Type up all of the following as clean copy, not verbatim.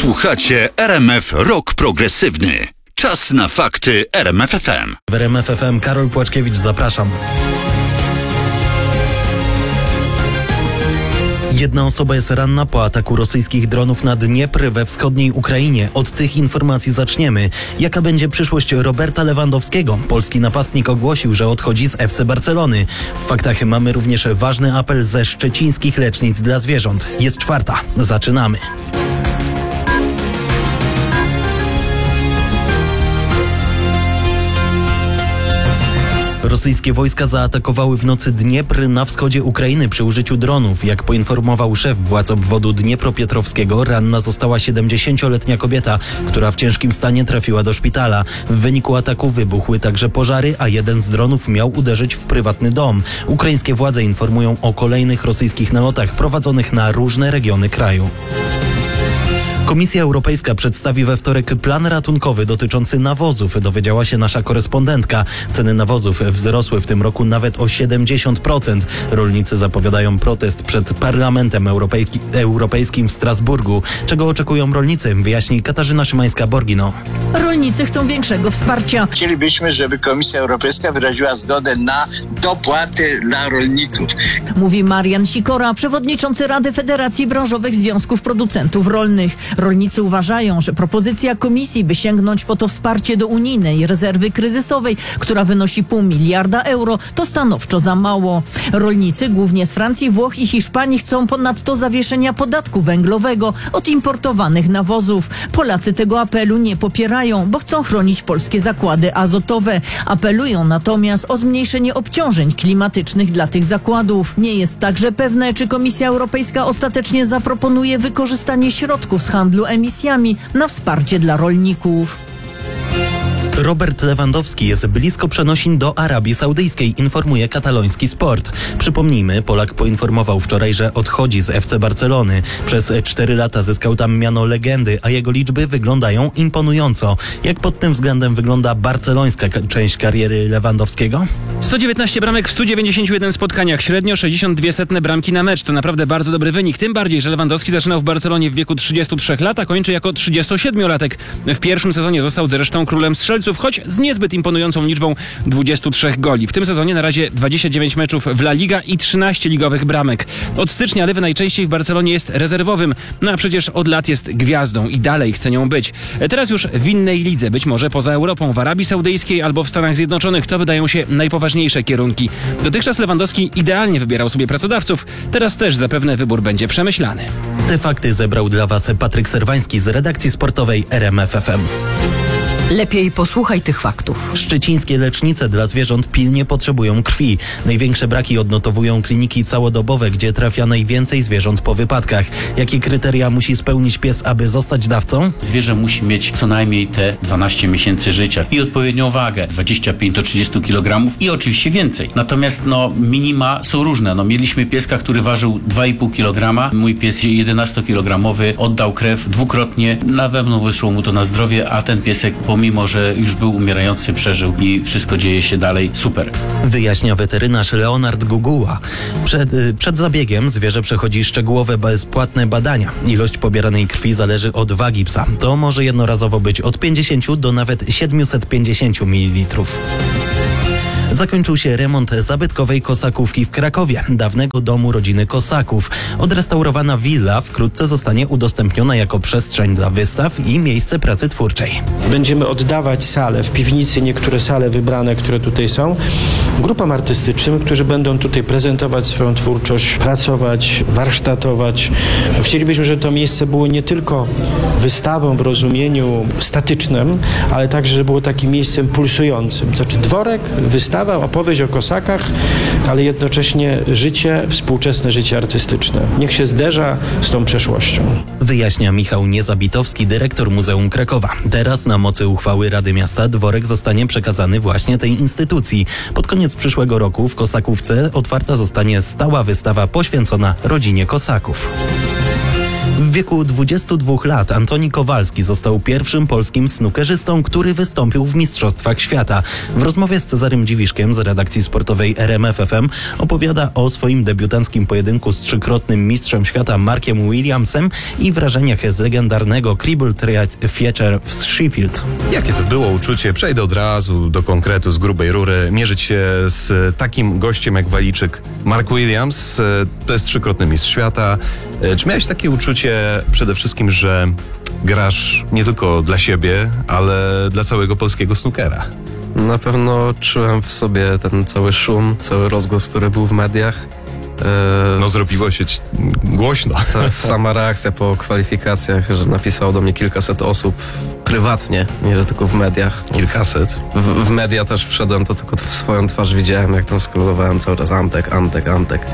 Słuchacie RMF Rock Progresywny. Czas na fakty RMF FM. W RMF FM Karol Płaczkiewicz, zapraszam. Jedna osoba jest ranna po ataku rosyjskich dronów na Dniepr we wschodniej Ukrainie. Od tych informacji zaczniemy. Jaka będzie przyszłość Roberta Lewandowskiego? Polski napastnik ogłosił, że odchodzi z FC Barcelony. W faktach mamy również ważny apel ze szczecińskich lecznic dla zwierząt. Jest czwarta. Zaczynamy. Rosyjskie wojska zaatakowały w nocy Dniepr na wschodzie Ukrainy przy użyciu dronów. Jak poinformował szef władz obwodu Dniepropietrowskiego, ranna została 70-letnia kobieta, która w ciężkim stanie trafiła do szpitala. W wyniku ataku wybuchły także pożary, a jeden z dronów miał uderzyć w prywatny dom. Ukraińskie władze informują o kolejnych rosyjskich nalotach prowadzonych na różne regiony kraju. Komisja Europejska przedstawi we wtorek plan ratunkowy dotyczący nawozów, dowiedziała się nasza korespondentka. Ceny nawozów wzrosły w tym roku nawet o 70%. Rolnicy zapowiadają protest przed Parlamentem Europejskim w Strasburgu. Czego oczekują rolnicy? Wyjaśni Katarzyna Szymańska-Borgino. Rolnicy chcą większego wsparcia. Chcielibyśmy, żeby Komisja Europejska wyraziła zgodę na dopłaty dla rolników. Mówi Marian Sikora, przewodniczący Rady Federacji Branżowych Związków Producentów Rolnych. Rolnicy uważają, że propozycja Komisji, by sięgnąć po to wsparcie do unijnej rezerwy kryzysowej, która wynosi 0,5 miliarda euro, to stanowczo za mało. Rolnicy, głównie z Francji, Włoch i Hiszpanii, chcą ponadto zawieszenia podatku węglowego od importowanych nawozów. Polacy tego apelu nie popierają, bo chcą chronić polskie zakłady azotowe. Apelują natomiast o zmniejszenie obciążeń klimatycznych dla tych zakładów. Nie jest także pewne, czy Komisja Europejska ostatecznie zaproponuje wykorzystanie środków z handlu emisjami na wsparcie dla rolników. Robert Lewandowski jest blisko przenosin do Arabii Saudyjskiej, informuje kataloński Sport. Przypomnijmy, Polak poinformował wczoraj, że odchodzi z FC Barcelony. Przez 4 lata zyskał tam miano legendy, a jego liczby wyglądają imponująco. Jak pod tym względem wygląda barcelońska część kariery Lewandowskiego? 119 bramek w 191 spotkaniach, średnio 62 bramki na mecz. To naprawdę bardzo dobry wynik, tym bardziej, że Lewandowski zaczynał w Barcelonie w wieku 33 lat, a kończy jako 37-latek. W pierwszym sezonie został zresztą królem strzelców, choć z niezbyt imponującą liczbą 23 goli. W tym sezonie na razie 29 meczów w La Liga i 13 ligowych bramek. Od stycznia Lewy najczęściej w Barcelonie jest rezerwowym, no a przecież od lat jest gwiazdą i dalej chce nią być. Teraz już w innej lidze, być może poza Europą, w Arabii Saudyjskiej albo w Stanach Zjednoczonych, to wydają się najpoważniejsze kierunki. Dotychczas Lewandowski idealnie wybierał sobie pracodawców, teraz też zapewne wybór będzie przemyślany. Te fakty zebrał dla Was Patryk Serwański z redakcji sportowej RMF FM. Lepiej posłuchaj tych faktów. Szczecińskie lecznice dla zwierząt pilnie potrzebują krwi. Największe braki odnotowują kliniki całodobowe, gdzie trafia najwięcej zwierząt po wypadkach. Jakie kryteria musi spełnić pies, aby zostać dawcą? Zwierzę musi mieć co najmniej te 12 miesięcy życia i odpowiednią wagę, 25 do 30 kg i oczywiście więcej. Natomiast minima są różne. Mieliśmy pieska, który ważył 2,5 kg. Mój pies 11-kilogramowy oddał krew dwukrotnie. Na pewno wyszło mu to na zdrowie, a ten piesek pomimo, że już był umierający, przeżył i wszystko dzieje się dalej super. Wyjaśnia weterynarz Leonard Guguła. Przed zabiegiem zwierzę przechodzi szczegółowe, bezpłatne badania. Ilość pobieranej krwi zależy od wagi psa. To może jednorazowo być od 50 do nawet 750 ml. Zakończył się remont zabytkowej Kosakówki w Krakowie, dawnego domu rodziny Kosaków. Odrestaurowana willa wkrótce zostanie udostępniona jako przestrzeń dla wystaw i miejsce pracy twórczej. Będziemy oddawać sale w piwnicy, niektóre sale wybrane, które tutaj są, grupom artystycznym, którzy będą tutaj prezentować swoją twórczość, pracować, warsztatować. Chcielibyśmy, żeby to miejsce było nie tylko wystawą w rozumieniu statycznym, ale także, żeby było takim miejscem pulsującym. Znaczy dworek, wystawa, opowieść o Kosakach, ale jednocześnie współczesne życie artystyczne. Niech się zderza z tą przeszłością. Wyjaśnia Michał Niezabitowski, dyrektor Muzeum Krakowa. Teraz na mocy uchwały Rady Miasta dworek zostanie przekazany właśnie tej instytucji. Pod koniec przyszłego roku w Kosakówce otwarta zostanie stała wystawa poświęcona rodzinie Kosaków. W W wieku 22 lat Antoni Kowalski został pierwszym polskim snookerzystą, który wystąpił w Mistrzostwach Świata. W rozmowie z Cezarym Dziwiszkiem z redakcji sportowej RMF FM opowiada o swoim debiutanckim pojedynku z trzykrotnym mistrzem świata Markiem Williamsem i wrażeniach z legendarnego Cribble Theatre w Sheffield. Jakie to było uczucie? Przejdę od razu do konkretu, z grubej rury. Mierzyć się z takim gościem jak Walijczyk. Mark Williams to jest trzykrotny mistrz świata. Czy miałeś takie uczucie przede wszystkim, że grasz nie tylko dla siebie, ale dla całego polskiego snookera? Na pewno czułem w sobie ten cały szum, cały rozgłos, który był w mediach. No zrobiło się głośno. Ta sama reakcja po kwalifikacjach, że napisało do mnie kilkaset osób prywatnie, nie że tylko w mediach. Kilkaset? W media też wszedłem, to tylko w swoją twarz widziałem, jak tam scrollowałem cały czas Antek.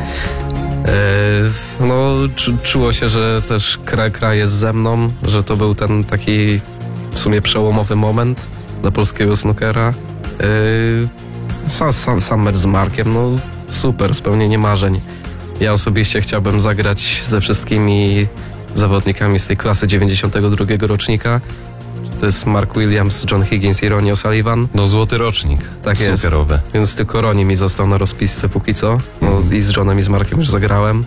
No czuło się, że też kraj jest ze mną, że to był ten taki w sumie przełomowy moment dla polskiego snookera. Sam mecz z Markiem, no super, spełnienie marzeń. Ja osobiście chciałbym zagrać ze wszystkimi zawodnikami z tej klasy 92 rocznika. To jest Mark Williams, John Higgins i Ronnie O'Sullivan. No złoty rocznik tak snookerowy. Jest, więc tylko Ronnie mi został na rozpisce póki co. No, i z Johnem i z Markiem już zagrałem.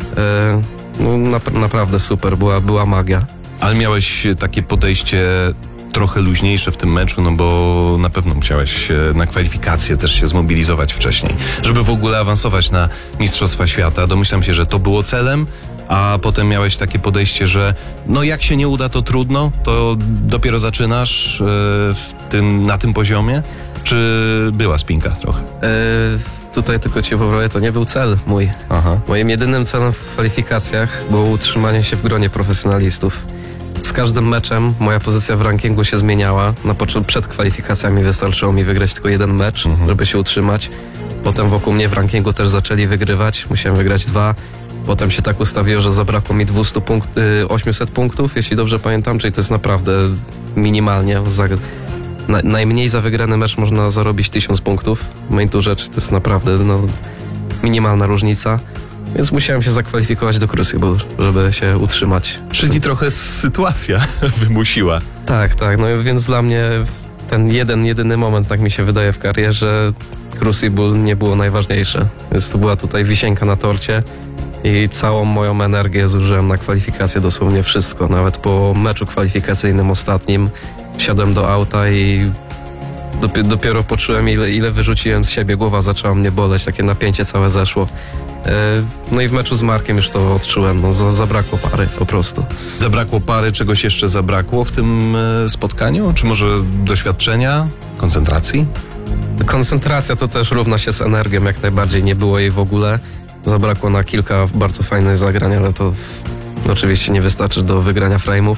No, naprawdę super, była magia. Ale miałeś takie podejście trochę luźniejsze w tym meczu, no bo na pewno musiałeś na kwalifikacje też się zmobilizować wcześniej, żeby w ogóle awansować na Mistrzostwa Świata. Domyślam się, że to było celem, a potem miałeś takie podejście, że no jak się nie uda, to trudno, to dopiero zaczynasz na tym poziomie? Czy była spinka trochę? Tutaj tylko ci powiem, to nie był cel mój. Aha. Moim jedynym celem w kwalifikacjach było utrzymanie się w gronie profesjonalistów. Z każdym meczem moja pozycja w rankingu się zmieniała. Przed kwalifikacjami wystarczyło mi wygrać tylko jeden mecz, żeby się utrzymać. Potem wokół mnie w rankingu też zaczęli wygrywać. Musiałem wygrać 2. Potem się tak ustawiło, że zabrakło mi 800 punktów, jeśli dobrze pamiętam, czyli to jest naprawdę minimalnie. Najmniej za wygrany mecz można zarobić 1000 punktów. W main tourze, to jest naprawdę minimalna różnica. Więc musiałem się zakwalifikować do Crucible, żeby się utrzymać. Czyli trochę sytuacja wymusiła. Tak, no więc dla mnie ten jedyny moment, tak mi się wydaje w karierze, Crucible nie było najważniejsze. Więc to była tutaj wisienka na torcie i całą moją energię zużyłem na kwalifikację, dosłownie wszystko. Nawet po meczu kwalifikacyjnym ostatnim wsiadłem do auta i dopiero poczułem, ile wyrzuciłem z siebie. Głowa zaczęła mnie boleć, takie napięcie całe zeszło. No i w meczu z Markiem już to odczułem, zabrakło pary po prostu. Zabrakło pary, czegoś jeszcze zabrakło w tym spotkaniu? Czy może doświadczenia, koncentracji? Koncentracja to też równa się z energią, jak najbardziej nie było jej w ogóle. Zabrakło na kilka bardzo fajnych zagrań, ale to oczywiście nie wystarczy do wygrania frame'ów.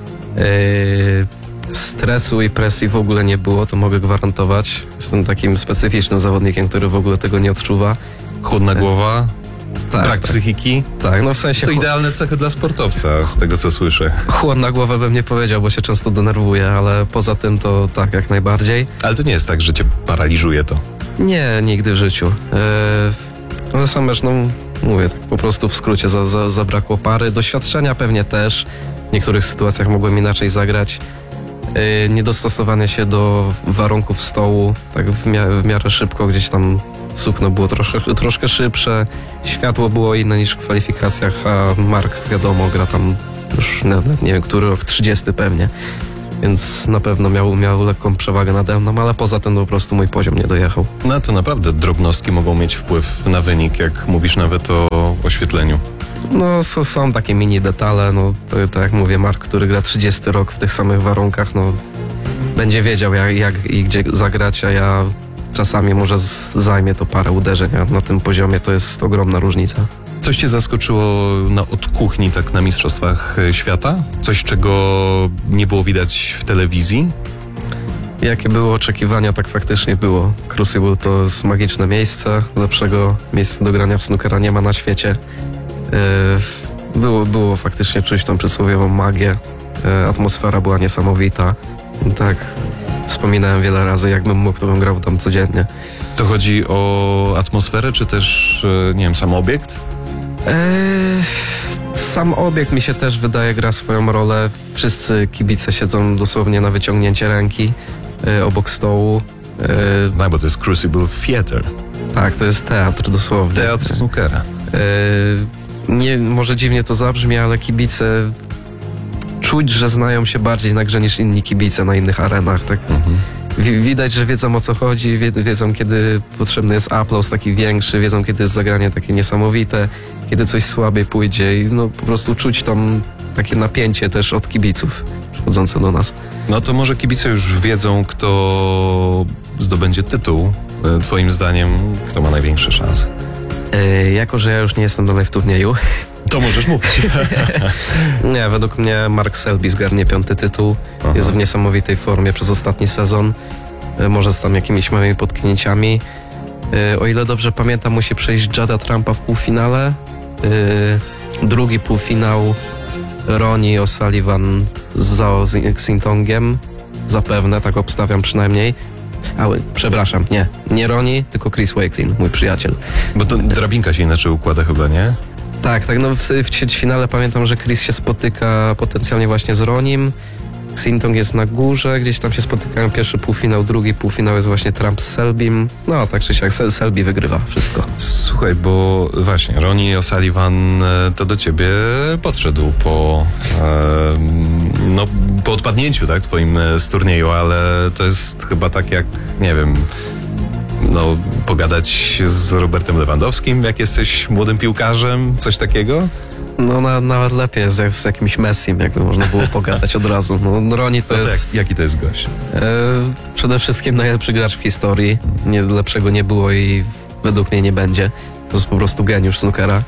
Stresu i presji w ogóle nie było, to mogę gwarantować. Jestem takim specyficznym zawodnikiem, który w ogóle tego nie odczuwa. Chłodna głowa, tak, brak psychiki. Tak, no w sensie... To idealne cechy dla sportowca, z tego co słyszę. Chłodna głowa bym nie powiedział, bo się często denerwuję, ale poza tym to tak, jak najbardziej. Ale to nie jest tak, że cię paraliżuje to? Nie, nigdy w życiu. Ale sam mecz, mówię, tak po prostu w skrócie zabrakło pary. Doświadczenia pewnie też. W niektórych sytuacjach mogłem inaczej zagrać. Niedostosowanie się do warunków stołu, tak w miarę szybko, gdzieś tam sukno było troszkę szybsze, światło było inne niż w kwalifikacjach, a Mark wiadomo gra tam już nie wiem, który rok, 30 pewnie, więc na pewno miał lekką przewagę nade mną, ale poza tym po prostu mój poziom nie dojechał. No to naprawdę drobnostki mogą mieć wpływ na wynik, jak mówisz nawet o oświetleniu. No są takie mini detale, tak jak mówię, Mark, który gra 30 rok w tych samych warunkach, będzie wiedział jak i gdzie zagrać, a ja czasami może zajmie to parę uderzeń, a na tym poziomie to jest ogromna różnica. Coś cię zaskoczyło od kuchni tak na Mistrzostwach Świata? Coś, czego nie było widać w telewizji? Jakie były oczekiwania, tak faktycznie było. Crucible to jest magiczne miejsce, lepszego miejsca do grania w snookera nie ma na świecie. Było faktycznie czuć tą przysłowiową magię. Atmosfera była niesamowita. Tak, wspominałem wiele razy, jakbym mógł, to bym grał tam codziennie. To chodzi o atmosferę, czy też, nie wiem, sam obiekt? Sam obiekt mi się też wydaje gra swoją rolę. Wszyscy kibice siedzą dosłownie na wyciągnięcie ręki obok stołu. No, bo to jest Crucible Theatre. Tak, to jest teatr dosłownie. Teatr snookera. Może dziwnie to zabrzmi, ale kibice czuć, że znają się bardziej na grze niż inni kibice na innych arenach. Tak? Widać, że wiedzą, o co chodzi, wiedzą, kiedy potrzebny jest aplauz taki większy, wiedzą, kiedy jest zagranie takie niesamowite, kiedy coś słabiej pójdzie i no po prostu czuć tam takie napięcie też od kibiców przychodzące do nas. No to może kibice już wiedzą, kto zdobędzie tytuł. Twoim zdaniem, kto ma największe szanse? Jako, że ja już nie jestem dalej w turnieju. To możesz mówić. Nie, według mnie Mark Selby zgarnie 5. tytuł. Aha. Jest w niesamowitej formie przez ostatni sezon. Może z tam jakimiś małymi potknięciami. O ile dobrze pamiętam, musi przejść Jada Trumpa w półfinale. Drugi półfinał Ronnie O'Sullivan z Zhao Xintongiem. Zapewne, tak obstawiam przynajmniej. Przepraszam, nie Ronnie, tylko Chris Wakelin, mój przyjaciel. Bo to drabinka się inaczej układa chyba, nie? Tak, no w ćwierćfinale pamiętam, że Chris się spotyka potencjalnie właśnie z Ronim. Xintong jest na górze, gdzieś tam się spotykają, pierwszy półfinał, drugi półfinał jest właśnie Trump z Selbym. No tak czy siak, Selby wygrywa wszystko. Słuchaj, bo właśnie Ronnie O'Sullivan to do ciebie podszedł po odpadnięciu, tak, twoim z turnieju, ale to jest chyba tak jak, nie wiem, pogadać z Robertem Lewandowskim, jak jesteś młodym piłkarzem, coś takiego? No nawet lepiej jest jak z jakimś Messim, jakby można było pogadać od razu. No Ronnie to jest... Jaki to jest gość? Przede wszystkim najlepszy gracz w historii. Lepszego nie było i według mnie nie będzie. To jest po prostu geniusz snookera.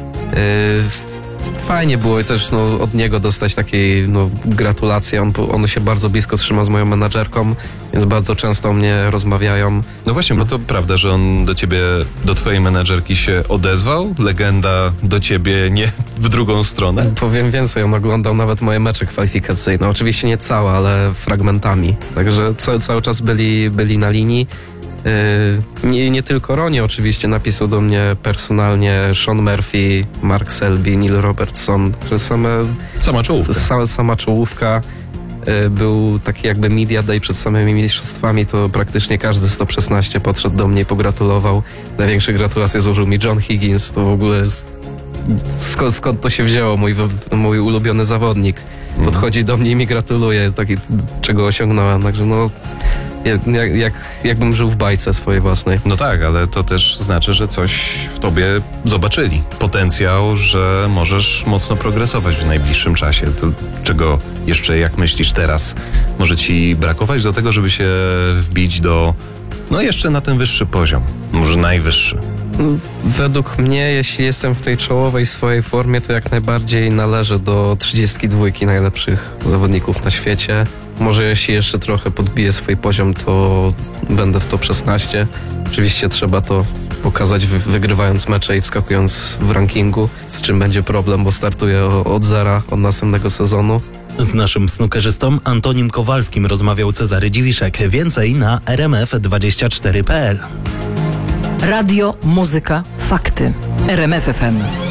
Fajnie było i też od niego dostać takiej gratulacje. On się bardzo blisko trzyma z moją menadżerką, więc bardzo często o mnie rozmawiają. No właśnie, bo to prawda, że on do twojej menadżerki się odezwał? Legenda do ciebie nie w drugą stronę? Powiem więcej, on oglądał nawet moje mecze kwalifikacyjne. Oczywiście nie całe, ale fragmentami. Także cały czas byli na linii. Nie tylko Ronnie oczywiście, napisał do mnie personalnie Sean Murphy, Mark Selby, Neil Robertson, że sama czołówka. Był taki jakby media day przed samymi mistrzostwami, to praktycznie każdy z top 16 podszedł do mnie i pogratulował. Największe gratulacje złożył mi John Higgins, to w ogóle skąd to się wzięło, mój ulubiony zawodnik. Podchodzi do mnie i mi gratuluje, czego osiągnąłem, także jakbym żył w bajce swojej własnej. No tak, ale to też znaczy, że coś w tobie zobaczyli. Potencjał, że możesz mocno progresować w najbliższym czasie. To czego jeszcze, jak myślisz teraz, może ci brakować do tego, żeby się wbić jeszcze na ten wyższy poziom, może najwyższy? Według mnie, jeśli jestem w tej czołowej swojej formie, to jak najbardziej należę do 32 najlepszych zawodników na świecie. Może jeśli jeszcze trochę podbiję swój poziom, to będę w top 16. Oczywiście trzeba to pokazać wygrywając mecze i wskakując w rankingu, z czym będzie problem, bo startuję od zera od następnego sezonu. Z naszym snookerzystą Antonim Kowalskim rozmawiał Cezary Dziwiszek. Więcej na rmf24.pl. Radio, muzyka, fakty. RMF FM.